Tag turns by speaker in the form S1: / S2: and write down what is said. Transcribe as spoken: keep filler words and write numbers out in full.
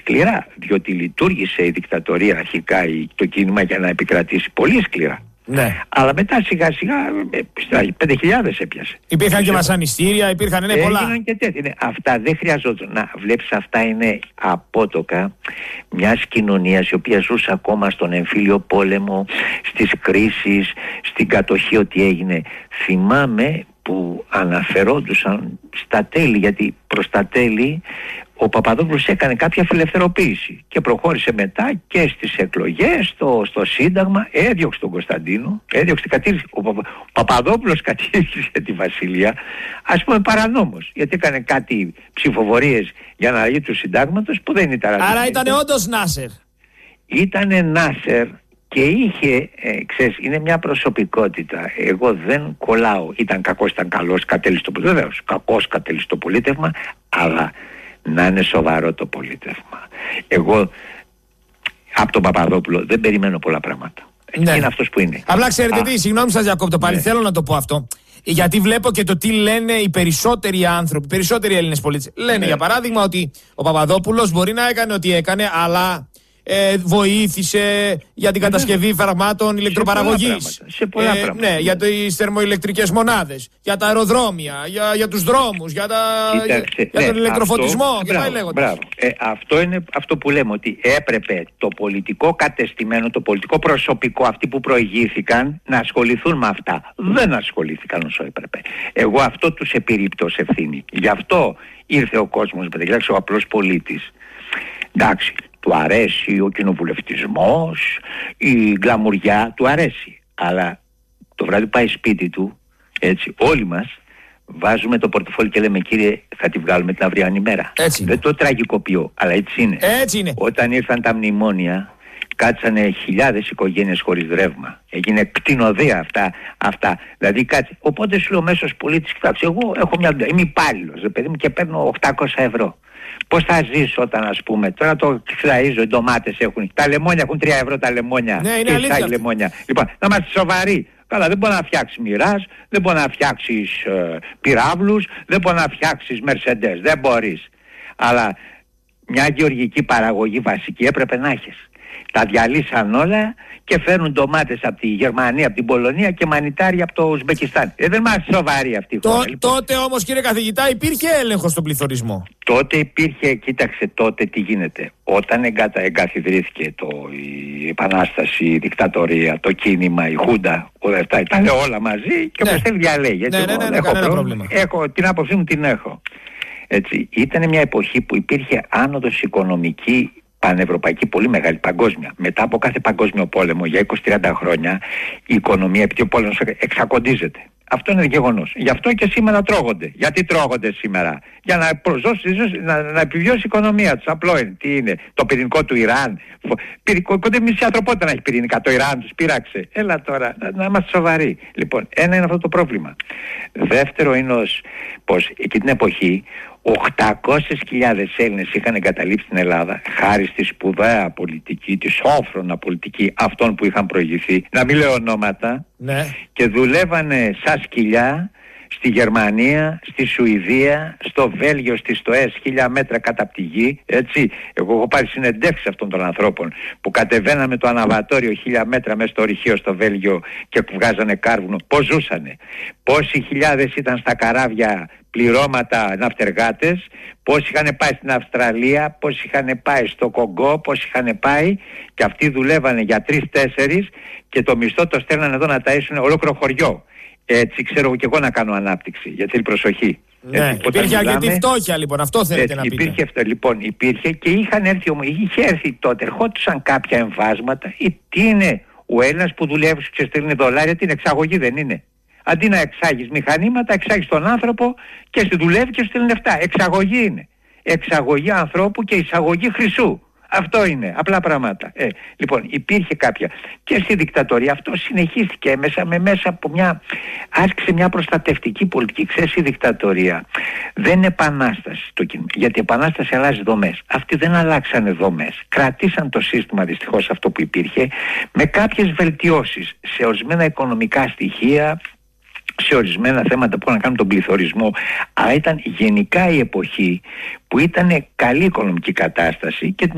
S1: Σκληρά, διότι λειτουργήσε η δικτατορία αρχικά, το κίνημα, για να επικρατήσει πολύ σκληρά.
S2: Ναι.
S1: Αλλά μετά σιγά σιγά πέντε χιλιάδες έπιασε.
S2: Υπήρχαν και βασανιστήρια, υπήρχαν ναι, πολλά.
S1: Έγιναν και τέτοια. Ναι, αυτά δεν χρειαζόταν. Να βλέπεις, αυτά είναι απότοκα μιας κοινωνίας η οποία ζούσε ακόμα στον εμφύλιο πόλεμο, στις κρίσεις, στην κατοχή, ό,τι έγινε. Θυμάμαι που αναφερόντουσαν στα τέλη, γιατί προς τα τέλη ο Παπαδόπουλος έκανε κάποια φιλελευθεροποίηση και προχώρησε μετά και στις εκλογές, στο, στο Σύνταγμα, έδιωξε τον Κωνσταντίνο, έδιωξε την κατήργηση. Ο, Παπα, ο Παπαδόπουλος κατήργησε τη Βασιλεία, ας πούμε παρανόμως, γιατί έκανε κάτι ψηφοφορίες για αναλλαγή του Συντάγματος που δεν ήταν.
S2: Άρα ήταν όντως Νάσερ.
S1: Ήτανε Νάσερ. Και είχε, ε, ξέρεις, είναι μια προσωπικότητα. Εγώ δεν κολλάω. Ήταν κακός, ήταν καλός, κατέληξε το πολίτευμα. Βεβαίως, κακός κατέληξε το πολίτευμα, αλλά να είναι σοβαρό το πολίτευμα. Εγώ από τον Παπαδόπουλο δεν περιμένω πολλά πράγματα. Ναι. Είναι αυτός που είναι.
S2: Απλά ξέρετε Α, τι, συγγνώμη σας διακόπτω πάλι, ναι. Θέλω να το πω αυτό. Γιατί βλέπω και το τι λένε οι περισσότεροι άνθρωποι, οι περισσότεροι Έλληνες πολίτες. Λένε ναι. για παράδειγμα ότι ο Παπαδόπουλος μπορεί να έκανε ό,τι έκανε, αλλά Ε, βοήθησε για την κατασκευή φαρμάτων ηλεκτροπαραγωγής.
S1: Σε πολλά
S2: ε,
S1: πράγματα.
S2: Ναι, για τις θερμοηλεκτρικές μονάδες, για τα αεροδρόμια, για, για τους δρόμους, για, τα,
S1: Κοίταξε,
S2: για, για τον
S1: ναι,
S2: ηλεκτροφωτισμό
S1: αυτό,
S2: και
S1: μπράβο,
S2: πάει λέγοντας.
S1: Μπράβο. Ε, αυτό είναι αυτό που λέμε, ότι έπρεπε το πολιτικό κατεστημένο, το πολιτικό προσωπικό, αυτοί που προηγήθηκαν, να ασχοληθούν με αυτά. Δεν ασχολήθηκαν όσο έπρεπε. Εγώ αυτό τους επιρρύπτω ως ευθύνη. Γι' αυτό ήρθε ο κόσμος, ο απλός πολίτης. Εντάξει, του αρέσει ο κοινοβουλευτισμός, η γκλαμουριά, του αρέσει. Αλλά το βράδυ πάει σπίτι του, έτσι, όλοι μας βάζουμε το πορτοφόλι και λέμε, κύριε, θα τη βγάλουμε την αυριανή μέρα.
S2: Έτσι.
S1: Δεν το τραγικοποιώ, αλλά έτσι είναι.
S2: Έτσι είναι.
S1: Όταν ήρθαν τα μνημόνια, κάτσανε χιλιάδες οικογένειες χωρίς ρεύμα. Έγινε κτηνοδία αυτά, αυτά. Δηλαδή κάτσε. Οπότε σου λέω ο μέσος πολίτης, κοιτάξτε, εγώ έχω μια δουλειά, είμαι υπάλληλος, παιδί μου, και παίρνω οκτακόσια ευρώ. Πώς θα ζήσω όταν, ας πούμε, τώρα το ξυλαίζω, οι ντομάτες έχουν, τα λεμόνια έχουν τρία ευρώ τα λεμόνια.
S2: Ναι, είναι αλήθεια.
S1: Λεμόνια. Λοιπόν, να είμαστε σοβαροί. Καλά, δεν μπορεί να φτιάξει μοιράς, δεν μπορεί να φτιάξεις ε, πυράβλους, δεν μπορεί να φτιάξεις Mercedes, δεν μπορείς. Αλλά μια γεωργική παραγωγή βασική έπρεπε να έχεις. Τα διαλύσαν όλα και φέρνουν ντομάτες από τη Γερμανία, από την Πολωνία και μανιτάρια από το Ουσμπεκιστάν. Ε, δεν είμαστε σοβαροί αυτή η χώρα.
S2: Το,
S1: λοιπόν.
S2: Τότε όμως, κύριε καθηγητά, υπήρχε έλεγχος στον πληθωρισμό.
S1: Τότε υπήρχε, κοίταξε τότε τι γίνεται. Όταν εγκα, εγκαθιδρύθηκε το, η επανάσταση, η δικτατορία, το κίνημα, η Χούντα, όλα αυτά ήταν όλα μαζί και όπως θέλει διαλέγει.
S2: Ναι, ναι, ναι, ναι, έχω πρόβλημα. πρόβλημα.
S1: Έχω, την άποψή μου την έχω. Έτσι, ήταν μια εποχή που υπήρχε άνοδος οικονομική πανευρωπαϊκή, πολύ μεγάλη, παγκόσμια. Μετά από κάθε παγκόσμιο πόλεμο για είκοσι με τριάντα χρόνια η οικονομία, επειδή ο πόλεμος εξακοντίζεται. Αυτό είναι γεγονός. Γι' αυτό και σήμερα τρώγονται. Γιατί τρώγονται σήμερα? Για να προσδώσει, να, να επιβιώσει η οικονομία τους. Απλό είναι. Τι είναι? Το πυρηνικό του Ιράν. Κοντέ μισή ανθρωπότητα να έχει πυρηνικά. Το Ιράν τους πείραξε. Έλα τώρα, να, να είμαστε σοβαροί. Λοιπόν, ένα είναι αυτό το πρόβλημα. Δεύτερο είναι ως, πως εκεί την εποχή οκτακόσιες χιλιάδες Έλληνες είχαν εγκαταλείψει την Ελλάδα χάρη στη σπουδαία πολιτική, τη σόφρονα πολιτική αυτών που είχαν προηγηθεί, να μην λέω ονόματα,
S2: ναι.
S1: Και δουλεύανε σαν σκυλιά στη Γερμανία, στη Σουηδία, στο Βέλγιο, στις ΤΟΕΣ, χίλια μέτρα κάτω από τη γη, έτσι. Εγώ έχω πάρει συνεντεύξεις αυτών των ανθρώπων που κατεβαίναμε το αναβατόριο χίλια μέτρα μέσα στο ορυχείο στο Βέλγιο και βγάζανε κάρβουνο. Πώς ζούσανε? Πόσοι χιλιάδες ήταν στα καράβια πληρώματα ναυτεργάτες, πόσοι είχαν πάει στην Αυστραλία, πόσοι είχαν πάει στο Κογκό, πόσοι είχαν πάει, και αυτοί δουλεύανε για τρεις-τέσσερις και το μισθό το στέλνανε εδώ να ταΐσουν ολόκληρο χωριό. Έτσι ξέρω και εγώ να κάνω ανάπτυξη, γιατί θέλει προσοχή.
S2: Ναι,
S1: έτσι,
S2: υπήρχε αρκετή φτώχεια λοιπόν, αυτό θέλετε
S1: έτσι,
S2: να πείτε.
S1: Υπήρχε αυτό, λοιπόν, υπήρχε και είχαν έρθει, είχε έρθει τότε, ερχόντουσαν κάποια εμβάσματα, ή τι είναι ο Έλληνας που δουλεύει και στέλνει δολάρια, την εξαγωγή δεν είναι? Αντί να εξάγεις μηχανήματα, εξάγεις τον άνθρωπο και στη δουλεύει και σου στέλνει λεφτά. Εξαγωγή είναι. Εξαγωγή ανθρώπου και εισαγωγή χρυσού. Αυτό είναι. Απλά πράγματα. Ε, λοιπόν, υπήρχε κάποια. Και στη δικτατορία αυτό συνεχίστηκε μέσα, με μέσα από μια... Άρχισε μια προστατευτική πολιτική. Ξέρεις, η δικτατορία δεν είναι επανάσταση το κίνημα. Γιατί η επανάσταση αλλάζει δομές. Αυτοί δεν αλλάξανε δομές. Κρατήσαν το σύστημα δυστυχώς αυτό που υπήρχε με κάποιες βελτιώσεις σε ορισμένα οικονομικά στοιχεία, σε ορισμένα θέματα που να κάνουν τον πληθωρισμό. Αλλά ήταν γενικά η εποχή που ήταν καλή οικονομική κατάσταση και την